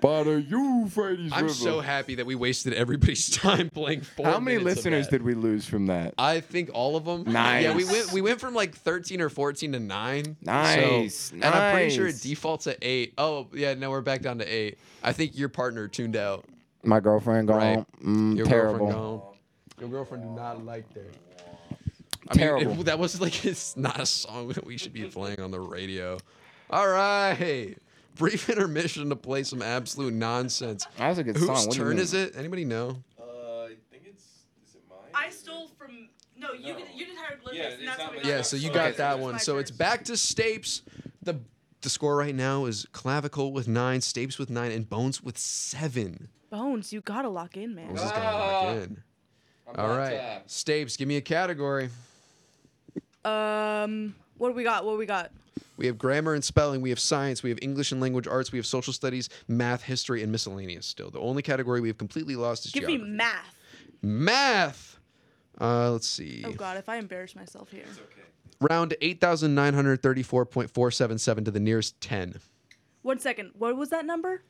But are you Freddy's I'm River? so happy that we wasted everybody's time playing 4 How many minutes of listeners that. did we lose from that? I think all of them. Nice. Yeah, we went from like 13 or 14 to 9. Nice, So, and I'm pretty sure it nice. defaults at 8. Oh, yeah, no, we're back down to 8. I think your partner tuned out. My girlfriend gone. Right. Your Terrible. girlfriend gone. Your girlfriend do not like that. Terrible. That was like, it's not a song that we should be playing on the radio. All right. Brief intermission to play some absolute nonsense. That was a good Whose song. What do you turn mean? is it? Anybody know? I think is it mine? I stole from. No, you did hieroglyphics. Yeah, and it's that's not what we my got. Yeah, so you Okay, got so that it's one. my So turn. it's back to Stapes. The score right now is Clavicle with 9, Stapes with 9, and Bones with 7. Bones, you gotta lock in, man. Bones is gonna lock in. All right, Stapes, give me a category. What do we got? What do we got? We have grammar and spelling. We have science. We have English and language arts. We have social studies, math, history, and miscellaneous. Still, the only category we have completely lost is Give geography. me math. Math. Let's see. Oh God, if I embarrass myself here. It's okay. Round 8,934.477 to the nearest 10. 1 second. What was that number?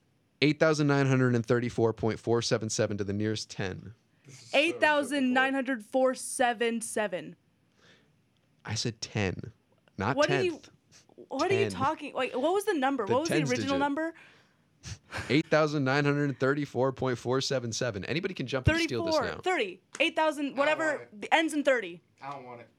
8,934.477 to the nearest 10. 8,904.77. I said 10, not What 10th. are you? What are you 10. talking? Like, what was the number? The What was the tens original digit. number? 8,934.477. Anybody can jump in and steal this 34. now. 30. 8,000. Whatever. Ends in 30. I don't want it.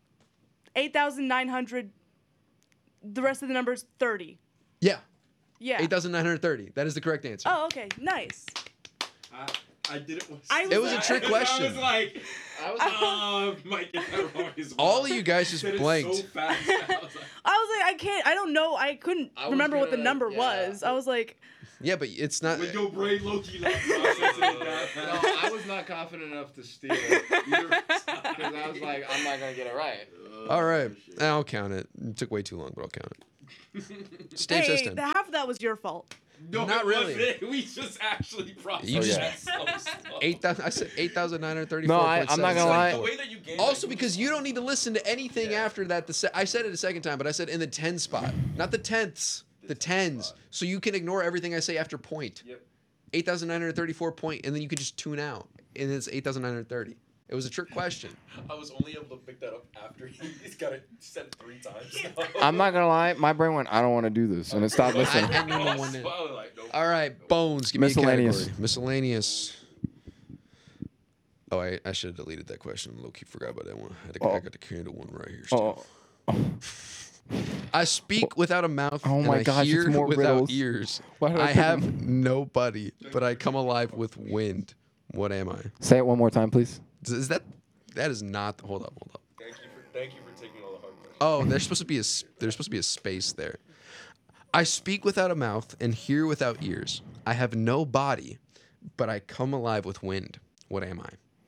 8,900. The rest of the numbers 30. Yeah, Yeah. 8,930. That is the correct answer. Oh, okay. Nice. I did it. It was a trick question. I was like, might get that wrong as well. All of you guys just Said it blanked. So fast. I was like, I can't. I don't know. I couldn't I was remember what the gonna- number yeah. was. I was like, Yeah, but it's not. with your brain low-key like processing that No, fast. I was not confident enough to steal it because I was like, I'm not gonna get it right. All right, I'll count it. It took way too long, but I'll count it. Stave hey, system. half of that was your fault. No, Not it really. wasn't. We just actually processed You just- that so slow. 8,000. I said 8,934. No, I'm not gonna lie. The way that you gave Also, that, because you don't need to listen to anything after that. I said it a second time, but I said in the 10 spot, not the tenths, the tens. So you can ignore everything I say after point. Yep. 8,934 point, and then you can just tune out, and it's 8,930. It was a trick question. I was only able to pick that up after he's got it said 3 times. I'm not gonna lie. My brain went, I don't want to do this, and it stopped listening. I knew no I one was did. probably like, nope. All right, Bones, give me a Miscellaneous. category. Miscellaneous. Oh, I should have deleted that question. Low-key forgot about that one. I got the candle one right here. Still. Oh, I speak without a mouth. Oh and my I gosh, hear it's more without riddles. ears. Why did I I pick have them? no body, but I come alive with wind. What am I? say it one more time, please. Is that is not? Hold up. Thank you for taking all the hard questions. Oh, there's supposed to be a space there. I speak without a mouth and hear without ears. I have no body, but I come alive with wind. What am I?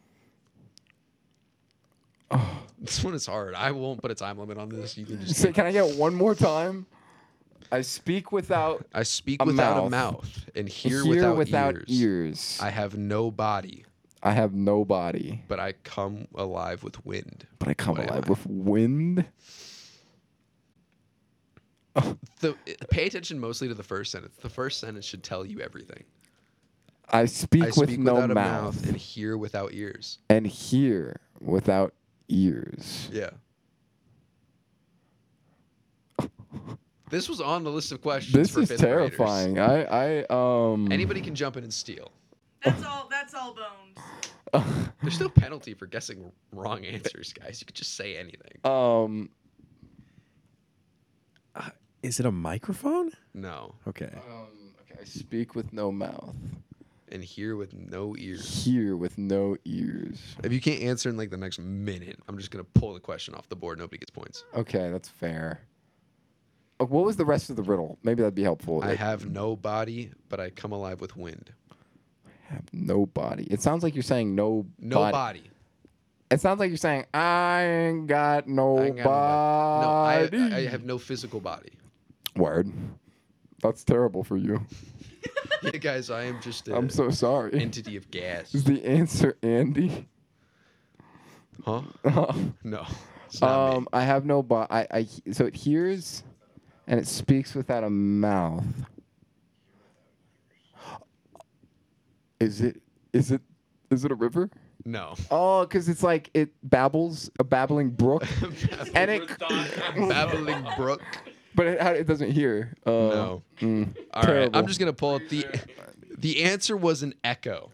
Oh. This one is hard. I won't put a time limit on this. You can just. Say, can I get one more time? I speak without I speak a without a mouth. mouth and hear, hear without, ears. ears. I have no body, I have no body, but I come alive with wind. but I come What am alive I? with wind. Pay attention mostly to the first sentence. The first sentence should tell you everything. I speak, I with speak no without a mouth, mouth and hear without ears. and hear without ears. Yeah. This was on the list of questions. This for is fifth graders. terrifying. Anybody can jump in and steal. That's all Bones. There's no penalty for guessing wrong answers, guys. You could just say anything. Is it a microphone? No. Okay. Okay, I speak with no mouth, And hear with no ears. hear with no ears. If you can't answer in like the next minute, I'm just gonna pull the question off the board. Nobody gets points. Okay, that's fair. What was the rest of the riddle? Maybe that'd be helpful. I have no body, but I come alive with wind. have no body. It sounds like you're saying no, No body. body. It sounds like you're saying I ain't got no I ain't got no body. body. No, I have no physical body. Word. That's terrible for you. Yeah, guys, I am just an I'm so sorry. entity of gas. Is the answer Andy? Huh? No. It's not me. I have no body. So it hears, and it speaks without a mouth. Is it a river? No. Oh, because it's like it babbles, a babbling brook, and it. Babbling brook. But it doesn't hear. No. All right. Terrible. I'm just gonna pull up the answer was an echo.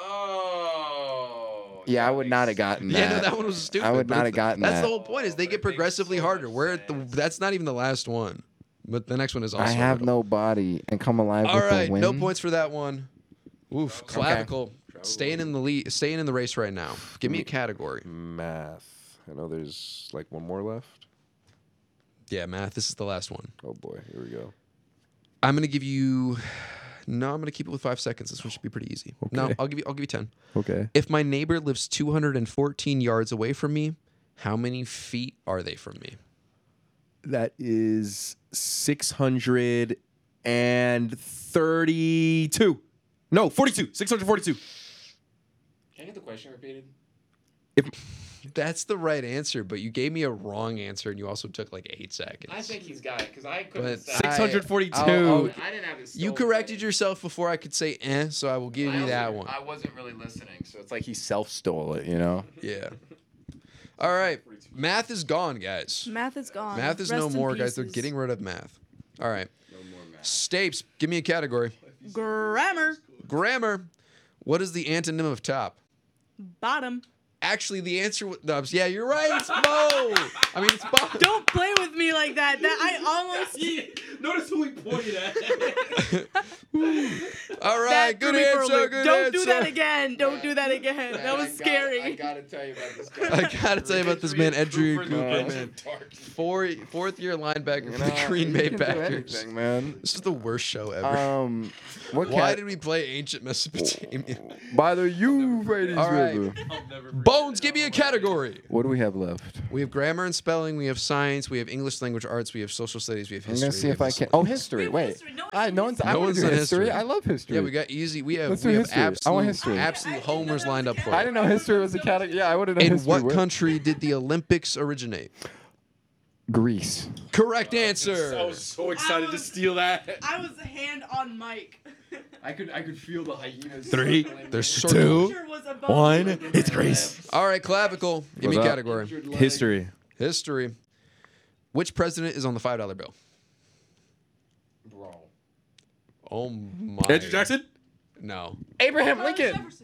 Oh. Yeah, I that would makes not have sense. gotten Yeah, that. no, that one was stupid. I would but not it's- have gotten That's that. the whole point. Is they get progressively harder. We're at the. That's not even the last one, but the next one is also. I have riddle. no body and come alive All with right, the wind. no points for that one. Oof, clavicle. Staying in the lead, staying in the race right now. Give me a category. Math. I know there's like one more left. Yeah, math. This is the last one. Oh boy, here we go. I'm gonna give you. No, I'm gonna keep it with 5 seconds. This one should be pretty easy. No, Okay. I'll give you 10. Okay. If my neighbor lives 214 yards away from me, how many feet are they from me? That is 632. No, 42. 642. Can I get the question repeated? That's the right answer, but you gave me a wrong answer, and you also took like 8 seconds. I think he's got it because I couldn't. But say. 642. I didn't have it. You corrected yourself before I could say so I will give you that one. I wasn't really listening, so It's like he self-stole it, you know? Yeah. All right. Math is gone, guys. Math is gone. Math is Rest no in more, guys. They're pieces. getting rid of math. All right. no more math. Stapes, give me a category. Grammar. Grammar. What is the antonym of top? Bottom. Actually, the answer was yeah, you're right. It's Mo. I mean, it's bottom. Don't play with me like that. That I almost. Notice who he pointed at. All right, That good threw me for a answer. loop. Good Don't answer. do that again. Don't do that again. Man, That was scary. I gotta tell you about this guy. I gotta tell you about this man, Edrian Cooper, man. man. Fourth year linebacker You for know, the Green Bay you can do Packers. anything, man. This is the worst show ever. What Why did we play ancient Mesopotamia? By the Euphrates All right. River. Bones, give me a category. What do we have left? We have grammar and spelling. We have science. We have English language arts. We have social studies. We have I'm history. gonna see we if have I can. this- Oh, history. have Wait. history. No I one's I No want one's to do done history. history. I love history. Yeah, we got easy. We have Let's do we have history. I want absolute history. absolute homers lined up for I it. didn't know history was a category. Yeah, I would have known In history. what Where- country did the Olympics originate? Greece. Correct I answer. was so excited to steal that. I was hand on mic. I could feel the hyenas. 3, There's circles. Picture was above 1. you. It's Greece. All right, clavicle. Give me a What's up? category. History. History. Which president is on the $5 bill? Bro. Oh my. Andrew Jackson? No. Abraham Thomas Lincoln. Jefferson.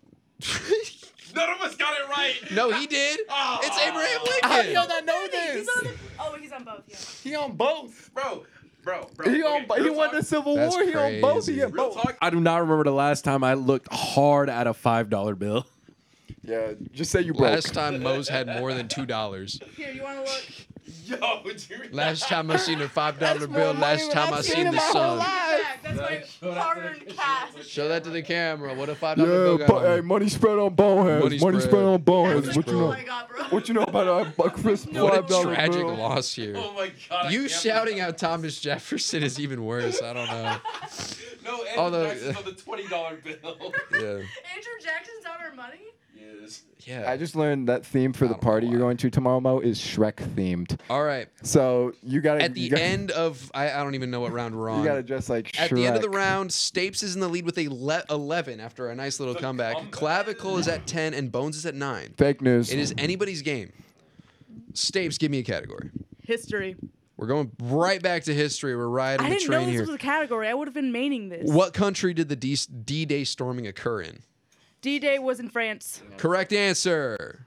None of us got it right. No, he did. Oh. It's Abraham How do Lincoln. y'all not know He's this? on the, oh, he's on both. Yeah. He on both. Bro. He on. okay, He real won talk. the Civil That's War. He on both. He crazy. on Real both. talk. I do not remember the last time I looked hard at a $5 bill. Yeah, just say you broke. Last time Mo's had more than $2. Here, you want to look? Yo, dude. Last time I seen a $5 That's bill. more money Last than time I've I seen seen in the my whole sun. life. That's my hard-earned cash. Show that to the camera. What a $5 Yeah, bill got but on hey, it. money spread on boneheads. Money Money spread. spread on boneheads. That's What you all know? I got, bro. What you know about a crisp What a $5 tragic bill? loss here. Oh my god. I You can't shouting out Thomas Jefferson is even worse. I don't know. No, Andrew Although- Jackson's on the $20 bill. Yeah. Andrew Jackson's on our money? Yes. Yeah. I just learned that theme for I the don't know party you're why. going to tomorrow, Mo, is Shrek themed. All right. So you gotta At the you gotta, end of, I don't even know what round we're on. you gotta dress like Shrek. At the end of the round, Stapes is in the lead with 11 after a nice little comeback. Clavicle is at 10 and Bones is at 9. Fake news. It is anybody's game. Stapes, give me a category. History. We're going right back to history. We're riding I the didn't know train this here. was a category. I would have been maining this. What country did the D-Day storming occur in? D-Day was in France. Correct answer.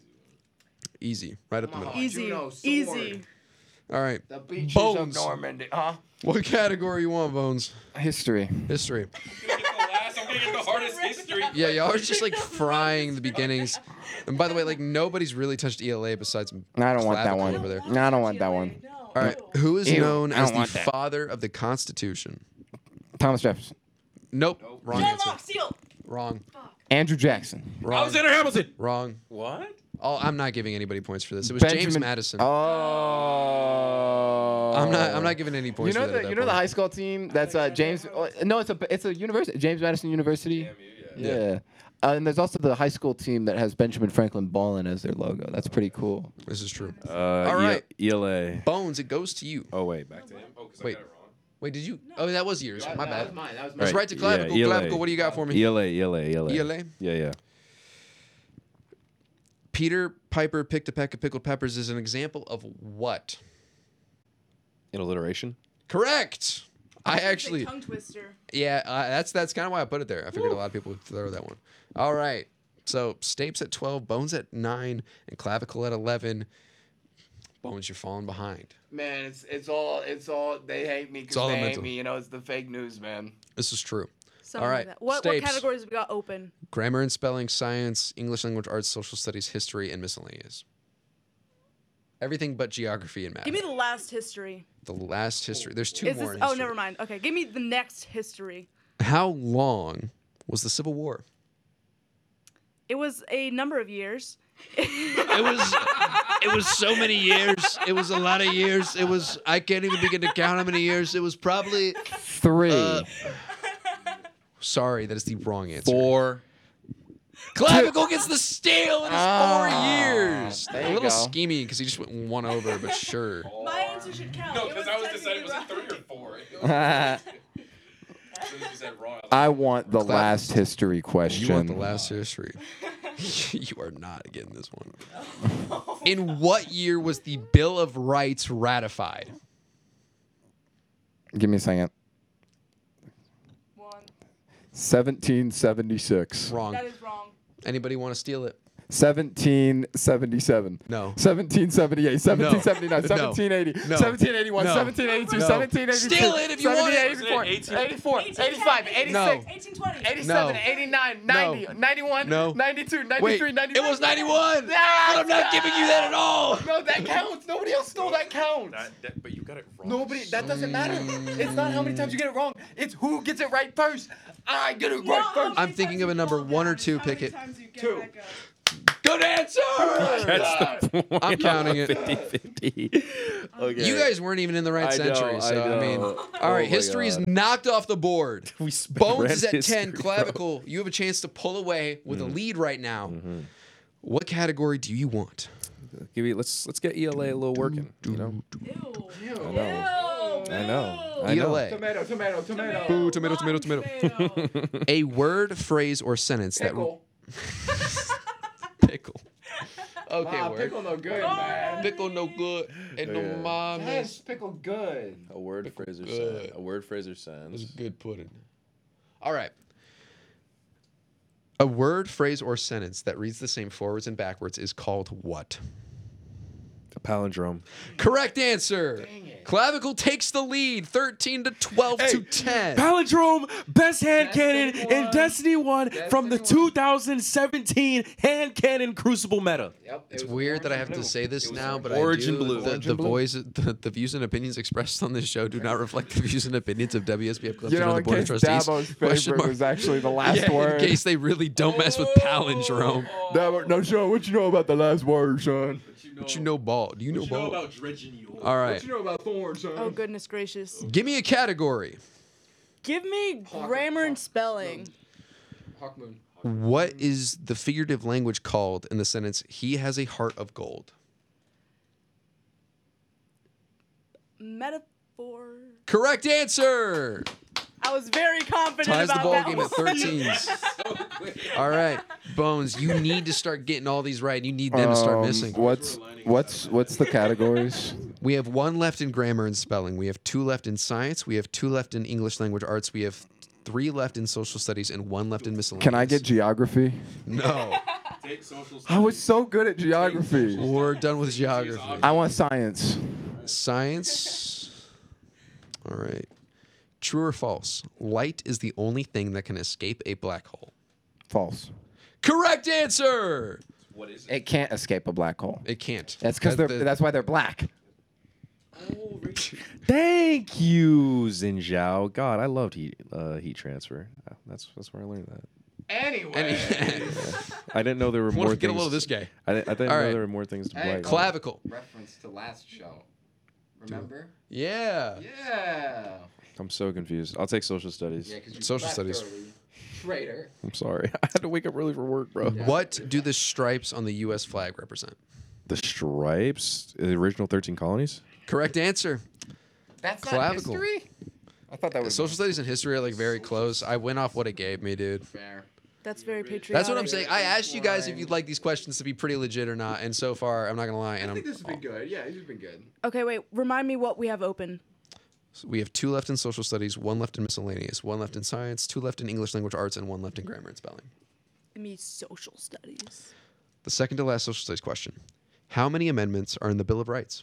Easy. Right up the middle. Easy. Juno, sword. Easy. All right. The beaches Bones. of Normandy. Huh? What category you want, Bones? History. History. I'm gonna get the last. I'm gonna get the hardest history. Yeah, y'all are just like frying the beginnings. And by the way, like nobody's really touched ELA besides I don't want that Clavicle one. over there. No, I don't want that one. No. All right. Who is Ew, known I as don't the want that. father of the Constitution? Thomas Jefferson. Nope. Wrong John answer. Locke, Steele. Wrong. Andrew Jackson. Wrong. Alexander Hamilton. Wrong. What? Oh, I'm not giving anybody points for this. It was James Benjamin- Madison. Oh. I'm not giving any You points know for that. the at that you know the point. high school team that's James. No, it's a university. James Madison University. Yeah. And there's also the high school team that has Benjamin Franklin Ballin as their logo. That's pretty cool. This is true. All right. ELA. Bones, it goes to you. Oh, wait. Back to him. Oh, because Wait. I got it wrong. Wait, did you? Oh, that was yours. My That bad. was mine. That was Let's mine. right to clavicle. ELA. Clavicle, what do you got for me? ELA. ELA? Yeah. Peter Piper picked a peck of pickled peppers is an example of what? In alliteration. Correct. I actually, Tongue twister. yeah, that's kind of why I put it there. I figured a lot of people would throw that one. All right. So Stapes at 12, Bones at 9, and Clavicle at 11. Bones, you're falling behind. Man, it's all they hate me all because they hate mental. me. You know, it's the fake news, man. This is true. Something All like right, that. What Stapes. categories have we got open? Grammar and spelling, science, English language arts, social studies, history, and miscellaneous. Everything but geography and math. Give me the last history. The last history. There's two Is more. this? in Oh, history. never mind. Okay, give me the next history. How long was the Civil War? It was a number of years. It was so many years. It was a lot of years. I can't even begin to count how many years. It was probably 3. sorry, that is the wrong answer. 4. Clavicle gets the steal in his 4 years. there A you little go. scheming because he just went one over, but sure. My answer should count. No, It because I was technically deciding was it right. 3 or 4. As soon as you said wrong, I want the last history question. You want the last history. You are not getting this one. In what year was the Bill of Rights ratified? Give me a second. 1. 1776. Wrong. That is wrong. Anybody want to steal it? 1777. No. 1778, 1779, No. 1780, No. 1781, No. 1782, No. 1782. Steal it if you want it. 1784, 84, 85, 86, No. 1820. 87, No. 89, 90, No. 91, No. 92, 93, Wait, 94. it was 91. Ah, But I'm not giving you that at all. No, that counts. Nobody else stole that counts. but you got it wrong. Nobody, that doesn't matter. It's not how many times you get it wrong. It's who gets it right first. I get it right first. I'm thinking of a number 1 or 2. Pick it. 2. Good answer. That's the point. I'm counting it. 50-50. Okay. You guys weren't even in the right I know, century, so I mean, know. all right, Oh my history is God. knocked off the board. We Bones is at read 10. history, bro. Clavicle, you have a chance to pull away with a lead right now. What category do you want? Let's get ELA a little working. You know. Ew. I know. I know. I know. ELA. Tomato, tomato, tomato. Boo, tomato, tomato, tomato. A word, phrase, or sentence Pickle. pickle. Okay, Ah, word. pickle no good, man. Pickle no good. And no Yeah. mom Yes, pickle good. A word, phrase, or good. sentence. A word, phrase, or It's sentence. good pudding. All right. A word, phrase, or sentence that reads the same forwards and backwards is called what? A palindrome. Correct answer. Clavicle takes the lead, 13 to 12 to 10. Palindrome, best hand Destiny cannon one. in Destiny 1 from the Destiny 2017 hand cannon Crucible meta. Yep. It's weird that I have to say this now, but Origin I do. Blue. The, Origin the Blue. voice, the views and opinions expressed on this show do not reflect the views and opinions of WSBF Clifton You know, or the in Board of case Trustees. Dabo's Question favorite mark. was actually the last Yeah, word. in case they really don't mess with palindrome. Dabo, no, Sean, what you know about the last word, son? But you know ball. Do you know ball? dredging you? All right. know about thorn, son? Oh, goodness gracious. Give me a category. Give me grammar and spelling. Hawk Moon. What is the figurative language called in the sentence, he has a heart of gold? Metaphor. Correct answer. I was very confident Ties the about ball that game at one. 13s. All right, Bones, you need to start getting all these right. You need them to start missing. What's the categories? We have 1 left in grammar and spelling. We have 2 left in science. We have 2 left in English language arts. We have 3 left in social studies and 1 left in miscellaneous. Can I get geography? No. Take social I was so good at geography. We're done with geography. I want science. Science. All right. True or false? Light is the only thing that can escape a black hole. False. Correct answer. What is it? It can't escape a black hole. It can't. That's because that's why they're black. Thank you, Xinjiao. God, I loved heat transfer. That's where I learned that. Anyway. I didn't know there were Want more to get a things. little of this guy. I didn't All know right. there were more things to play. Clavicle. Reference to last show. Remember? Yeah. Yeah. I'm so confused. I'll take social studies. Social studies. Traitor. I'm sorry. I had to wake up early for work, bro. What do the stripes on the U.S. flag represent? The stripes, the original 13 colonies. Correct answer. That's Clavicle. not history? I thought that was Social studies and history are like very close. I went off what it gave me, dude. fair. That's very patriotic. That's what I'm saying. I asked you guys if you'd like these questions to be pretty legit or not, and so far, I'm not gonna lie. And I'm, this has been good. Yeah, this has been good. Okay, wait. Remind me what we have open. so we have 2 left in social studies, 1 left in miscellaneous, 1 left in science, 2 left in English language arts, and 1 left in grammar and spelling. Give me social studies. The second to last social studies question: how many amendments are in the Bill of Rights?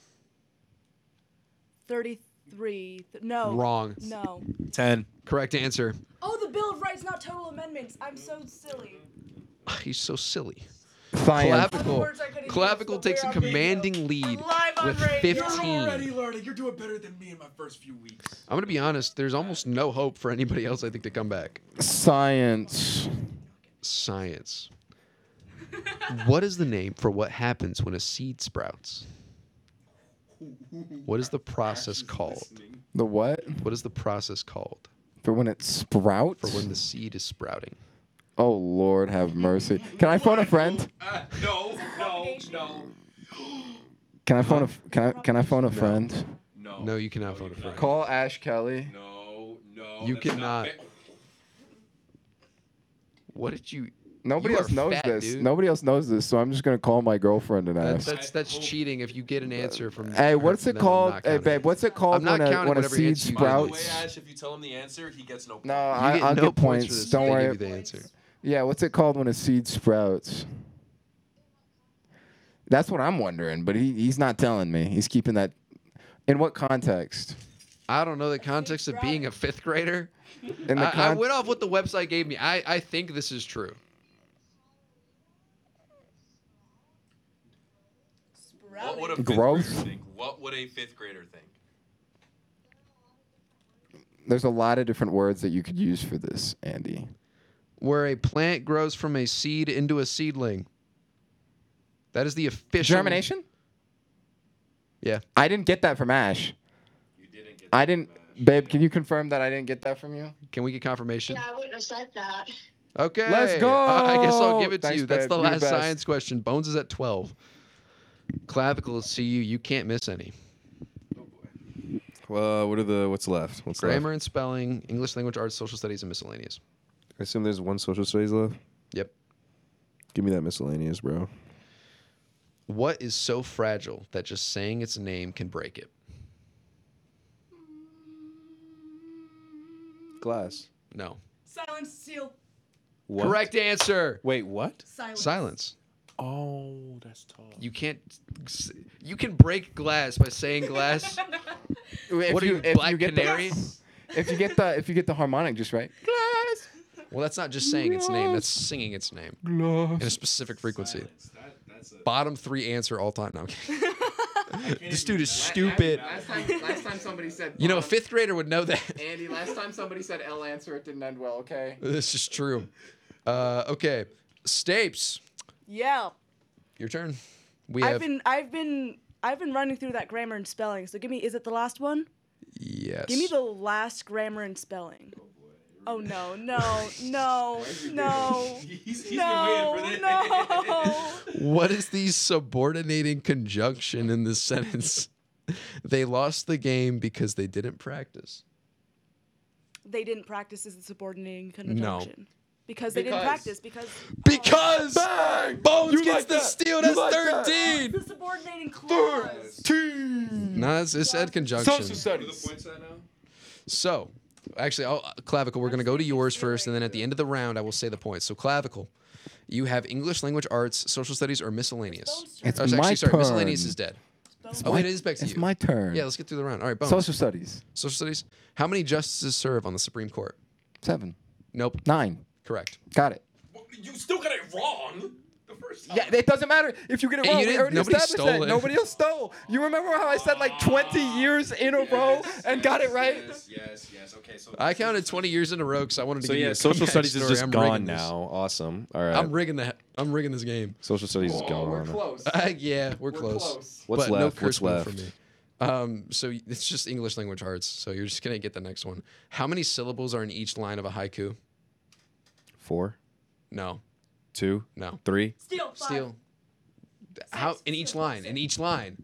33. No. Wrong. No. 10. Correct answer. Oh, the Bill of Rights, not total amendments. I'm so silly. He's so silly. Science. Clavicle. words I couldn't Clavicle use, takes a we're on radio. commanding lead Live on with radio. 15. learning. You're doing better than me in my first few weeks. I'm gonna be honest. There's almost no hope for anybody else, I think, to come back. Science. Science. What is the name for what happens when a seed sprouts? What is the process called? The what? What is the process called For when it sprouts? for when the seed is sprouting? Oh, Lord have mercy. Can I phone a friend? No. Can I phone can I phone a friend? No, you cannot phone a friend. Call Ash Kelly. No. You cannot. What did you? Nobody You else are knows fat, this. dude. Nobody else knows this, so I'm just gonna call my girlfriend and ask. That's cheating. If you get an answer from Hey, her, what's it then I'm called? not Hey, counting babe, it. what's it called I'm not when counting a whatever seed answer you give. By the way, sprouts? Ash, if you tell him the answer, he gets no. No, You I'll no get points points. for this. Don't I worry. give you the answer. Yeah, what's it called when a seed sprouts? That's what I'm wondering, but he's not telling me. He's keeping that. In what context? I don't know the context of being a 5th grader. In the I went off what the website gave me. I think this is true. What would a fifth Growth? grader think? What would a 5th grader think? There's a lot of different words that you could use for this, Andy. Where a plant grows from a seed into a seedling. That is the official Germination? Yeah. I didn't get that from Ash. You didn't get. I didn't. Babe, can you confirm that I didn't get that from you? Can we get confirmation? Yeah, I wouldn't have said that. Okay. Let's go. I guess I'll give it to Thanks, you. That's babe. the You're the last best. science question. Bones is at 12. Clavicle is CU. You can't miss any. What's left? What's Grammar left? and spelling, English language arts, social studies, and miscellaneous. I assume there's 1 social studies left. Yep. Give me that miscellaneous, bro. What is so fragile that just saying its name can break it? Glass. No. Silence, seal. What? Correct answer. Wait, what? Silence. Silence. Oh, that's tough. You can't. You can break glass by saying glass. What are you, Black Canary? If you get the harmonic just right. Glass. Well, that's not just saying its name. That's singing its name in a specific frequency. Bottom 3 answer all time. No, I'm kidding. This dude is stupid. Last time somebody said. You know, a 5th grader would know that. Andy, last time somebody said L answer, it didn't end well. Okay. This is true. Okay, Stapes, Yeah. your turn. We have I've been running through that grammar and spelling. So is it the last one? yes. Give me the last grammar and spelling. Oh no. He's been No, waiting for this. no. What is the subordinating conjunction in this sentence? They lost the game because they didn't practice. They didn't practice as the subordinating conjunction. Because they didn't Because. practice. Because Bones You gets like the that. steal. You That's like that. 13. The subordinating clause. No, it said conjunction. Social What are the studies. points at now? So, actually, Clavicle, we're going to go to yours first, and then at the end of the round, I will say the points. So, Clavicle, you have English language arts, social studies, or miscellaneous? It's Oh, my sorry, turn. miscellaneous is dead. Oh, wait, it is back to you. It's my turn. Yeah, let's get through the round. All right, Bones. Social studies. Social studies. How many justices serve on the Supreme Court? 7. Nope. 9. Correct. Got it. You still got it wrong. The first time. Yeah, it doesn't matter if you get it Hey, wrong. you We didn't- already nobody established stole that. it. Nobody else stole. You remember how I said like 20 years in a row and got it right? Yes. Okay, so I counted 20 years in a row because I wanted to So give you yeah, a social comeback studies is story. just I'm gone rigging this. now. Awesome. All right. I'm rigging this game. Social studies is gone. We're close. Yeah, we're close. What's But left? No What's curse word left? for me. So it's just English language arts. So you're just gonna get the next one. How many syllables are in each line of a haiku? 4, No, 2, no. 3. Steal. 5. Steal. How in each line? In each line.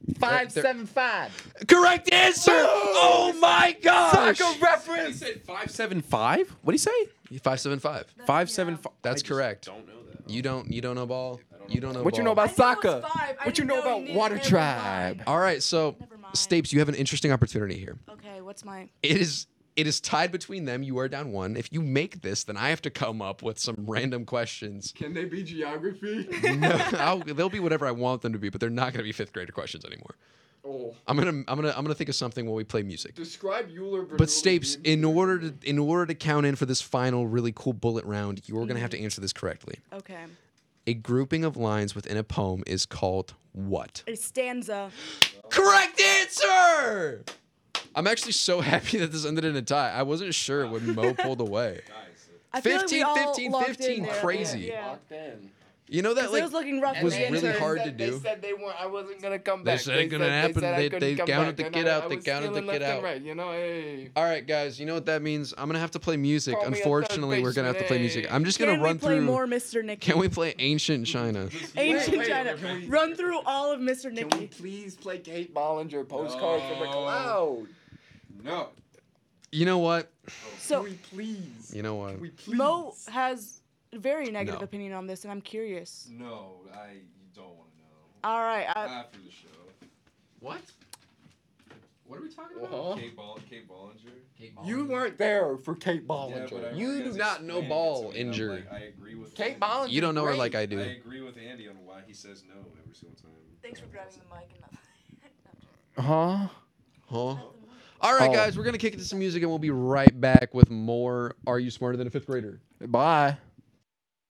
575. Correct answer. Oh my gosh. Soccer He reference. said 575. What did he say? 575. 575. That's correct. Don't know that. You don't know ball. You don't know. What you ball. know about I know soccer? it's 5. I What you didn't know know about you Water never Tribe? mind. All right, so Never mind. Stapes, you have an interesting opportunity here. Okay, what's my? It is tied between them. You are down 1. If you make this, then I have to come up with some random questions. Can they be geography? No, they'll be whatever I want them to be, but they're not going to be 5th grader questions anymore. Oh. I'm gonna think of something while we play music. Describe Euler. But Stapes, in order to count in for this final really cool bullet round, you're gonna have to answer this correctly. Okay. A grouping of lines within a poem is called what? A stanza. Correct answer! I'm actually so happy that this ended in a tie. I wasn't sure when Mo pulled away. I feel like we 15, all 15, locked 15, in there. crazy. Yeah. Locked in. You know that It like was looking rough. was with the really answers. hard to do. They said they weren't. I wasn't gonna come They back. said it couldn't happen. said I They couldn't come counted back, the and get I out. They was counted the stealing get left and out. right, you know, hey. All right, guys. You know what that means? I'm gonna have to play music. Call me a third Unfortunately, we're gonna have to play music. baseman, I'm just gonna Can run we play through. more Mr. Nicky? Can we play Ancient China? Ancient Wait, China. can we- Run through all of Mr. Can we Nicky. please play Kate Bollinger postcard from the No. cloud? No. You know what? So Can we please? You know what? Can we please? Mo has a very negative No. opinion on this, and I'm curious. No, I don't want to know. All right. After the show. What? What are we talking Uh-huh. Kate Bollinger. You weren't there for Kate Yeah, but Bollinger. I You you do guys not know explained it ball to me, and I'm injury. like, I agree with Kate Andy. Bollinger. You don't know her great. like I I do. agree with Andy on why he says no every single time. Thanks for grabbing the mic and Huh? Huh? All right, Oh. guys. We're gonna kick it to some music, and we'll be right back with more. Are you smarter than a 5th grader? Bye.